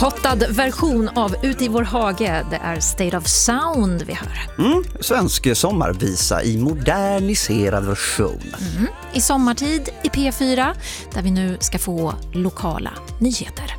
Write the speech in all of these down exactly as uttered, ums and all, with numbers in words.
Pottad version av Ut i vår hage. Det är State of Sound vi hör. Mm, svensk sommarvisa i moderniserad version. Mm, i sommartid i P fyra, där vi nu ska få lokala nyheter.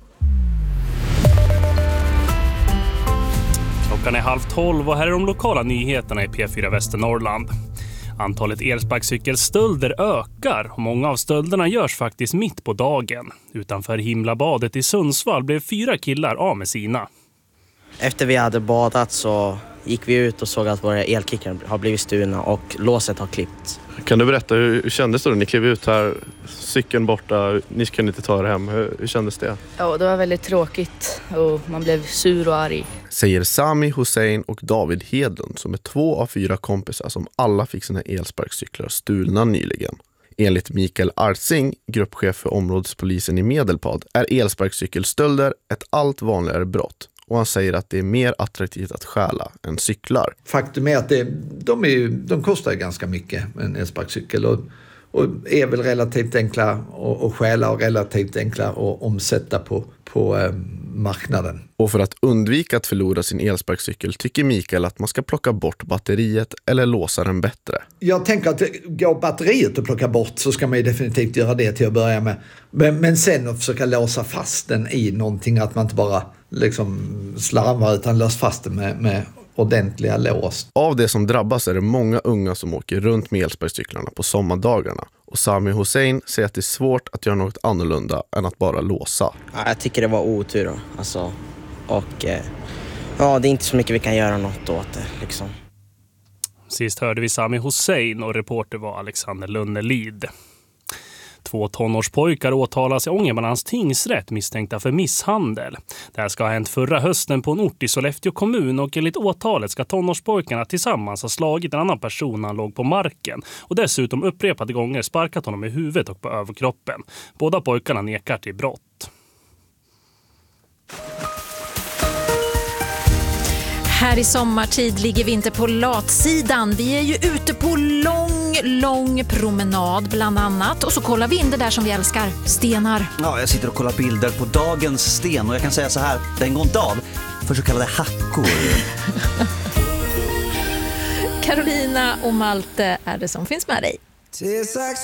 Klockan är halv tolv och här är de lokala nyheterna i P fyra Västernorrland. Antalet elsparkcykelstölder ökar och många av stölderna görs faktiskt mitt på dagen. Utanför Himlabadet i Sundsvall blev fyra killar av med sina. Efter vi hade badat så gick vi ut och såg att våra elkickar har blivit stulna och låset har klippt. Kan du berätta, hur kändes det då? Ni klev ut här, cykeln borta, ni kunde inte ta er hem. Hur, hur kändes det? Ja, det var väldigt tråkigt och man blev sur och arg. Säger Sami Hussein och David Hedlund som är två av fyra kompisar som alla fick sina elsparkcyklar stulna nyligen. Enligt Mikael Artsing, gruppchef för områdespolisen i Medelpad, är elsparkcykelstölder ett allt vanligare brott. Och han säger att det är mer attraktivt att stjäla än cyklar. Faktum är att det, de, är ju, de kostar ganska mycket, en elsparkcykel. Och, och är väl relativt enkla att, att stjäla och relativt enkla att omsätta på, på eh, marknaden. Och för att undvika att förlora sin elsparkcykel tycker Mikael att man ska plocka bort batteriet eller låsa den bättre. Jag tänker att går batteriet att plocka bort så ska man ju definitivt göra det till att börja med. Men, men sen att försöka låsa fast den i någonting, att man inte bara liksom slarvar utan lös fast den med, med ordentliga lås. Av det som drabbas är det många unga som åker runt med elsparkcyklarna på sommardagarna. Och Sami Hussein säger att det är svårt att göra något annorlunda än att bara låsa. Ja, jag tycker det var otur då. Alltså, och eh, ja, det är inte så mycket vi kan göra något åt det liksom. Sist hörde vi Sami Hussein och reporter var Alexander Lunnelid. Två tonårspojkar åtalas i Ångermanlands tingsrätt misstänkta för misshandel. Det här ska ha hänt förra hösten på en ort i Sollefteå kommun och enligt åtalet ska tonårspojkarna tillsammans ha slagit en annan person när han låg på marken och dessutom upprepade gånger sparkat honom i huvudet och på överkroppen. Båda pojkarna nekar till brott. Här i sommartid ligger vi inte på latsidan. Vi är ju ute på lång, lång promenad bland annat. Och så kollar vi in det där som vi älskar, stenar. Ja, jag sitter och kollar bilder på dagens sten och jag kan säga så här, den går inte av för så kallade hackor. Carolina och Malte är det som finns med dig.